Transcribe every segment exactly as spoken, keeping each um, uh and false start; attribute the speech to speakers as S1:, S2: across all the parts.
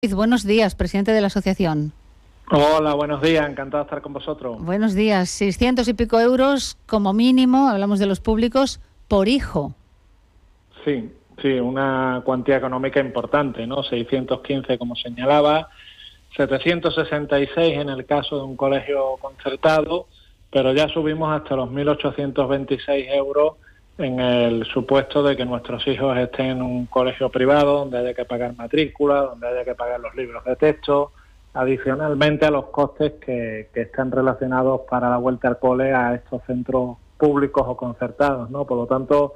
S1: Buenos días, presidente de la asociación.
S2: Hola, buenos días, encantado de estar con vosotros.
S1: Buenos días, seiscientos y pico euros como mínimo, hablamos de los públicos, por hijo.
S2: Sí, sí, una cuantía económica importante, ¿no? seiscientos quince como señalaba, setecientos sesenta y seis en el caso de un colegio concertado, pero ya subimos hasta los mil ochocientos veintiséis euros en el supuesto de que nuestros hijos estén en un colegio privado donde haya que pagar matrícula, donde haya que pagar los libros de texto, adicionalmente a los costes que, que están relacionados para la vuelta al cole a estos centros públicos o concertados, ¿no? Por lo tanto,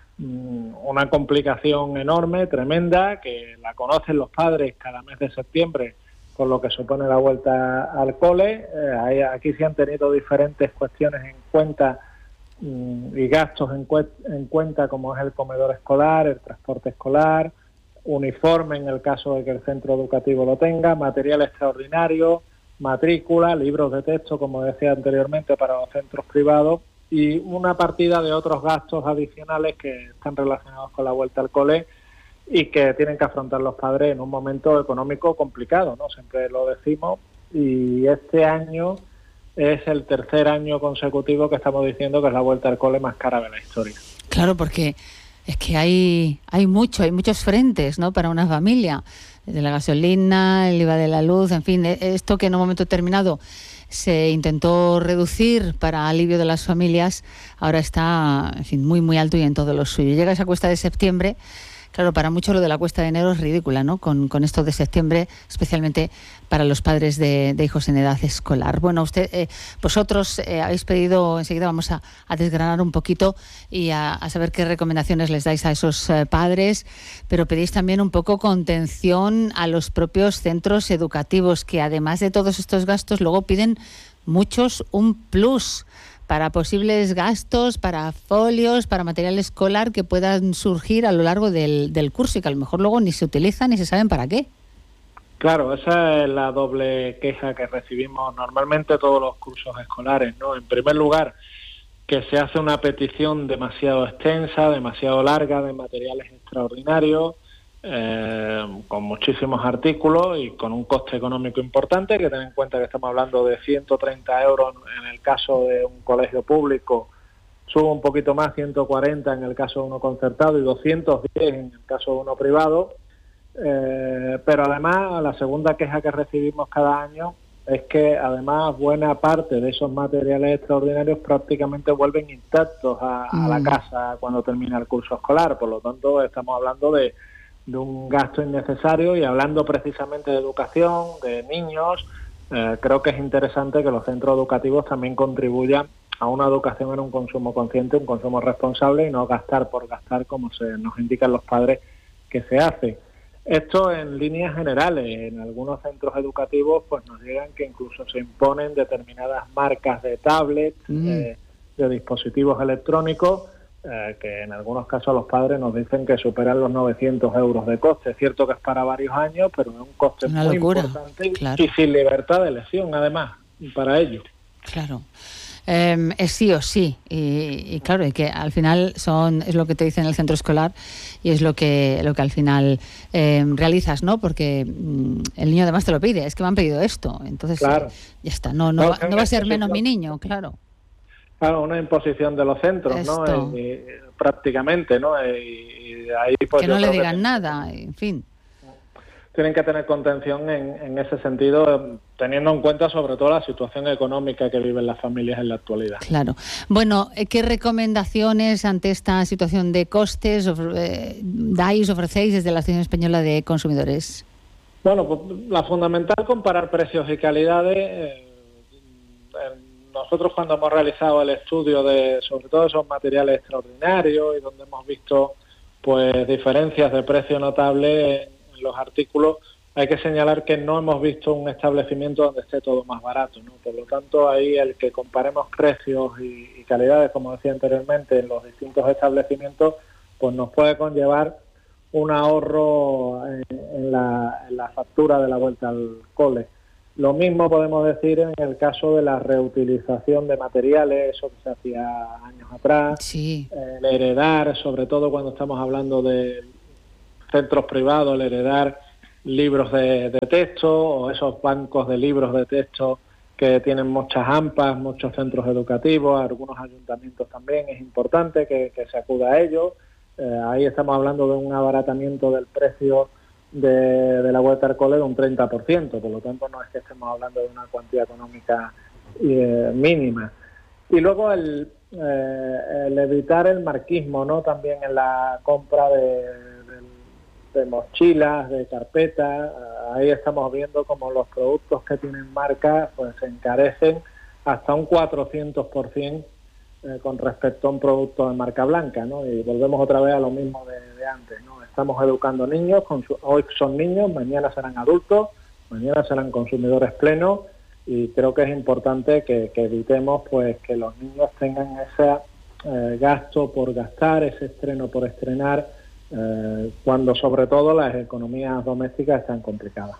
S2: una complicación enorme, tremenda, que la conocen los padres cada mes de septiembre con lo que supone la vuelta al cole. Eh, aquí se han tenido diferentes cuestiones en cuenta y gastos en, cu- en cuenta, como es el comedor escolar, el transporte escolar, uniforme en el caso de que el centro educativo lo tenga, material extraordinario, matrícula, libros de texto, como decía anteriormente, para los centros privados, y una partida de otros gastos adicionales que están relacionados con la vuelta al cole y que tienen que afrontar los padres en un momento económico complicado, ¿no? Siempre lo decimos, y este año es el tercer año consecutivo que estamos diciendo que es la vuelta al cole más cara de la historia.
S1: Claro, porque es que hay hay mucho, hay muchos frentes, ¿no? Para una familia, de la gasolina, el I V A de la luz, en fin, esto que en un momento determinado se intentó reducir para alivio de las familias, ahora está, en fin, muy muy alto y en todo lo suyo. Llega esa cuesta de septiembre. Claro, para muchos lo de la cuesta de enero es ridícula, ¿no? Con, con esto de septiembre, especialmente para los padres de, de hijos en edad escolar. Bueno, usted, eh, vosotros eh, habéis pedido, enseguida vamos a, a desgranar un poquito y a, a saber qué recomendaciones les dais a esos eh, padres, pero pedís también un poco contención a los propios centros educativos, que además de todos estos gastos, luego piden muchos un plus para posibles gastos, para folios, para material escolar que puedan surgir a lo largo del, del curso y que a lo mejor luego ni se utilizan ni se saben para qué.
S2: Claro, esa es la doble queja que recibimos normalmente todos los cursos escolares, ¿no? En primer lugar, que se hace una petición demasiado extensa, demasiado larga, de materiales extraordinarios, eh, con muchísimos artículos y con un coste económico importante. Hay que tener en cuenta que estamos hablando de ciento treinta euros en el caso de un colegio público, sube un poquito más, ciento cuarenta en el caso de uno concertado y doscientos diez en el caso de uno privado. Eh, pero además, la segunda queja que recibimos cada año es que además buena parte de esos materiales extraordinarios prácticamente vuelven intactos a, a la casa cuando termina el curso escolar. Por lo tanto, estamos hablando de de un gasto innecesario, y hablando precisamente de educación, de niños, eh, creo que es interesante que los centros educativos también contribuyan a una educación en un consumo consciente, un consumo responsable, y no gastar por gastar como se nos indican los padres que se hace. Esto en líneas generales. En algunos centros educativos pues nos llegan que incluso se imponen determinadas marcas de tablets, mm. eh, de dispositivos electrónicos, Eh, que en algunos casos los padres nos dicen que superan los novecientos euros de coste. Es cierto que es para varios años, pero es un coste
S1: Una
S2: muy
S1: locura,
S2: importante,
S1: claro.
S2: Y sin libertad de elección, además, para ellos.
S1: Claro. Eh, es sí o sí, y, y claro, y que al final son es lo que te dicen en el centro escolar y es lo que lo que al final eh, realizas, ¿no? Porque mm, el niño además te lo pide, es que me han pedido esto, entonces
S2: claro.
S1: eh, ya está, no no,
S2: Claro,
S1: va, no va a ser menos mi niño, claro.
S2: Claro, una imposición de los centros,
S1: Esto.
S2: ¿no? Y, y, prácticamente, ¿no? Y, y ahí, pues,
S1: que no le digan
S2: que
S1: nada, en fin.
S2: Tienen que tener contención en, en ese sentido, teniendo en cuenta sobre todo la situación económica que viven las familias en la actualidad.
S1: Claro. Bueno, ¿qué recomendaciones ante esta situación de costes eh, dais, ofrecéis desde la Asociación Española de Consumidores?
S2: Bueno, pues la fundamental, comparar precios y calidades. Eh, en, Nosotros cuando hemos realizado el estudio de sobre todo esos materiales extraordinarios y donde hemos visto pues diferencias de precio notables en los artículos, hay que señalar que no hemos visto un establecimiento donde esté todo más barato, ¿no? Por lo tanto, ahí el que comparemos precios y, y calidades, como decía anteriormente, en los distintos establecimientos, pues nos puede conllevar un ahorro en, en, la, en la factura de la vuelta al cole. Lo mismo podemos decir en el caso de la reutilización de materiales, eso que se hacía años atrás,
S1: sí.
S2: el heredar, sobre todo cuando estamos hablando de centros privados, el heredar libros de, de texto o esos bancos de libros de texto que tienen muchas AMPAs, muchos centros educativos, algunos ayuntamientos también. Es importante que, que se acuda a ellos. Eh, ahí estamos hablando de un abaratamiento del precio de, de la vuelta al cole de un treinta por ciento, por lo tanto no es que estemos hablando de una cuantía económica eh, mínima. Y luego el, eh, el evitar el marquismo, ¿no? También en la compra de, de, de mochilas, de carpetas. Ahí estamos viendo como los productos que tienen marca pues se encarecen hasta un cuatrocientos por ciento eh, con respecto a un producto de marca blanca, ¿no? Y volvemos otra vez a lo mismo de, de antes, ¿no? Estamos educando niños, con su, hoy son niños, mañana serán adultos, mañana serán consumidores plenos, y creo que es importante que, que evitemos pues que los niños tengan ese eh, gasto por gastar, ese estreno por estrenar, eh, cuando sobre todo las economías domésticas están complicadas.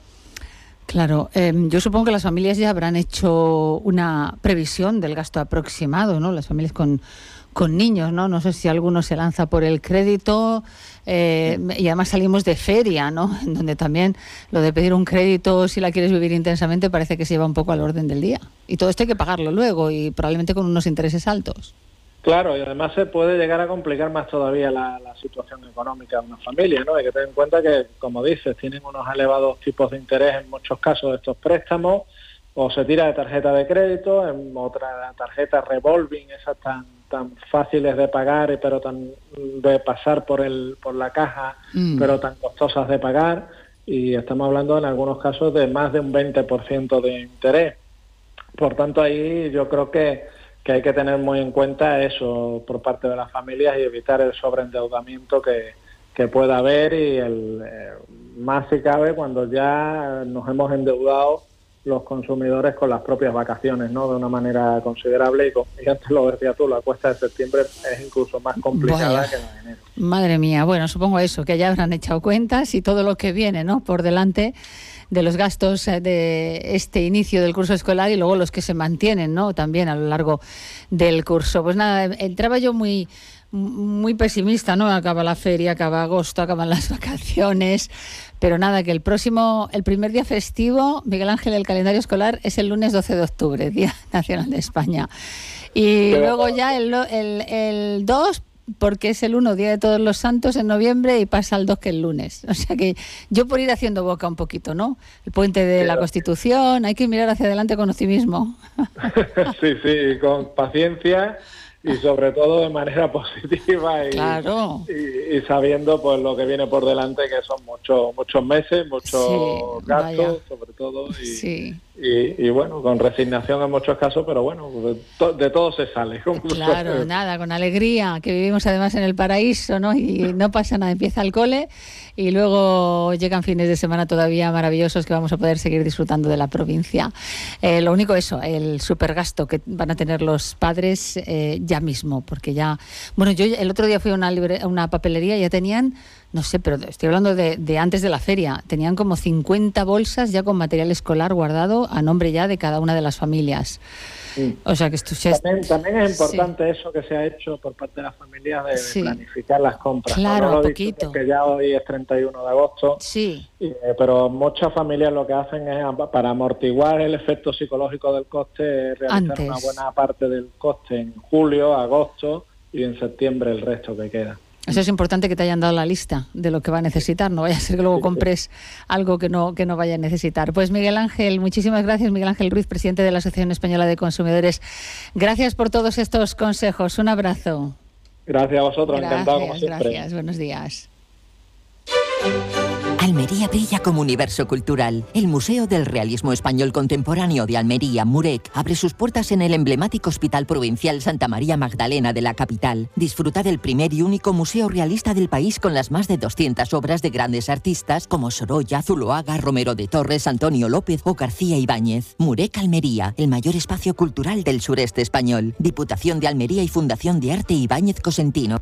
S1: Claro, eh, yo supongo que las familias ya habrán hecho una previsión del gasto aproximado, ¿no? Las familias con, con niños, ¿no? No sé si alguno se lanza por el crédito, eh, y además salimos de feria, ¿no? En donde también lo de pedir un crédito si la quieres vivir intensamente parece que se lleva un poco al orden del día. Y todo esto hay que pagarlo luego y probablemente con unos intereses altos.
S2: Claro, y además se puede llegar a complicar más todavía la, la situación económica de una familia, ¿no? Hay que tener en cuenta que, como dices, tienen unos elevados tipos de interés en muchos casos de estos préstamos, o se tira de tarjeta de crédito, en otra tarjeta revolving, esas tan tan fáciles de pagar, pero tan de pasar por el por la caja, mm. pero tan costosas de pagar, y estamos hablando en algunos casos de más de un veinte por ciento de interés. Por tanto, ahí yo creo que que hay que tener muy en cuenta eso por parte de las familias y evitar el sobreendeudamiento que, que pueda haber, y el eh, más si cabe cuando ya nos hemos endeudado los consumidores con las propias vacaciones, ¿no? De una manera considerable, y, con, y antes lo decía tú, la cuesta de septiembre es incluso más complicada Vaya. que la de enero.
S1: Madre mía, bueno, supongo eso, que ya habrán echado cuentas y todo lo que viene, ¿no? Por delante de los gastos de este inicio del curso escolar y luego los que se mantienen, ¿no? También a lo largo del curso. Pues nada, entraba yo muy muy pesimista, ¿no? Acaba la feria, acaba agosto, acaban las vacaciones, pero nada, que el próximo, el primer día festivo, Miguel Ángel, el calendario escolar es el lunes doce de octubre, Día Nacional de España. Y pero, luego ya el, el, el dos, porque es el uno, Día de Todos los Santos, en noviembre, y pasa al dos, que el lunes. O sea que yo por ir haciendo boca un poquito, ¿no? El puente de la Constitución, hay que mirar hacia adelante con optimismo.
S2: Sí, sí, con paciencia y sobre todo de manera positiva y, claro. y, y sabiendo pues lo que viene por delante, que son muchos muchos meses, muchos sí, gastos, vaya. sobre todo, y, sí. y, y bueno, con resignación en muchos casos, pero bueno, de, to, de todo se sale.
S1: Claro, suele. Nada, con alegría, que vivimos además en el paraíso, ¿no? Y no pasa nada, empieza el cole y luego llegan fines de semana todavía maravillosos que vamos a poder seguir disfrutando de la provincia. Eh, lo único eso, el supergasto que van a tener los padres eh, ya mismo, porque ya... Bueno, yo el otro día fui a una, libre, a una papelería y ya tenían, no sé, pero estoy hablando de, de antes de la feria, tenían como cincuenta bolsas ya con material escolar guardado a nombre ya de cada una de las familias.
S2: Sí.
S1: O sea que esto ya es...
S2: también, también es importante sí. eso que se ha hecho por parte de las familias de,
S1: sí.
S2: de planificar las compras.
S1: Claro,
S2: no, no lo
S1: poquito.
S2: Porque ya hoy es treinta y uno de agosto.
S1: Sí.
S2: Y, pero muchas familias lo que hacen es, para amortiguar el efecto psicológico del coste, realizar Antes. una buena parte del coste en julio, agosto y en septiembre el resto que queda.
S1: Eso es importante, que te hayan dado la lista de lo que va a necesitar, no vaya a ser que luego compres algo que no que no vaya a necesitar. Pues Miguel Ángel, muchísimas gracias. Miguel Ángel Ruiz, presidente de la Asociación Española de Consumidores. Gracias por todos estos consejos. Un abrazo.
S2: Gracias a vosotros,
S1: gracias,
S2: encantado como siempre.
S1: Gracias, buenos días.
S3: Almería brilla como universo cultural. El Museo del Realismo Español Contemporáneo de Almería, Murec, abre sus puertas en el emblemático Hospital Provincial Santa María Magdalena de la capital. Disfruta del primer y único museo realista del país, con las más de doscientas obras de grandes artistas como Sorolla, Zuloaga, Romero de Torres, Antonio López o García Ibáñez. Murec, Almería, el mayor espacio cultural del sureste español. Diputación de Almería y Fundación de Arte Ibáñez Cosentino.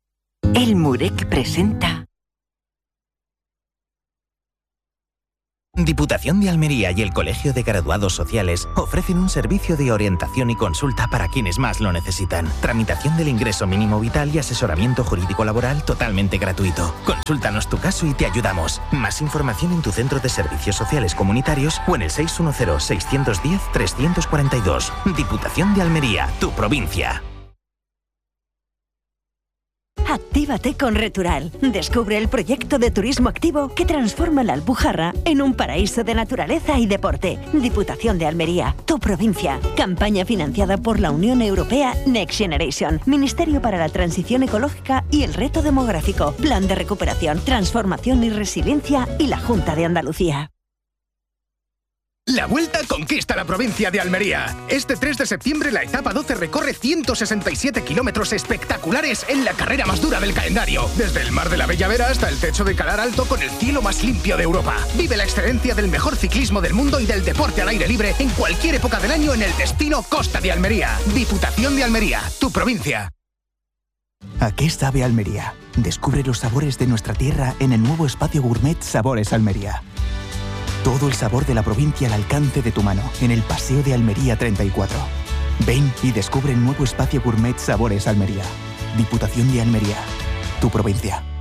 S3: El Murec presenta
S4: Diputación de Almería y el Colegio de Graduados Sociales ofrecen un servicio de orientación y consulta para quienes más lo necesitan. Tramitación del ingreso mínimo vital y asesoramiento jurídico laboral totalmente gratuito. Consúltanos tu caso y te ayudamos. Más información en tu centro de servicios sociales comunitarios o en el seis uno cero, seis uno cero, tres cuatro dos. Diputación de Almería, tu provincia.
S5: Actívate con Retural. Descubre el proyecto de turismo activo que transforma la Alpujarra en un paraíso de naturaleza y deporte. Diputación de Almería, tu provincia. Campaña financiada por la Unión Europea Next Generation, Ministerio para la Transición Ecológica y el Reto Demográfico, Plan de Recuperación, Transformación y Resiliencia y la Junta de Andalucía.
S6: La Vuelta conquista la provincia de Almería. Este tres de septiembre la etapa doce recorre ciento sesenta y siete kilómetros espectaculares en la carrera más dura del calendario. Desde el Mar de la Bella Vera hasta el techo de Calar Alto con el cielo más limpio de Europa. Vive la excelencia del mejor ciclismo del mundo y del deporte al aire libre en cualquier época del año en el destino Costa de Almería. Diputación de Almería, tu provincia.
S7: ¿A qué sabe Almería? Descubre los sabores de nuestra tierra en el nuevo espacio gourmet Sabores Almería. Todo el sabor de la provincia al alcance de tu mano, en el Paseo de Almería treinta y cuatro. Ven y descubre el nuevo espacio gourmet Sabores Almería. Diputación de Almería, tu provincia.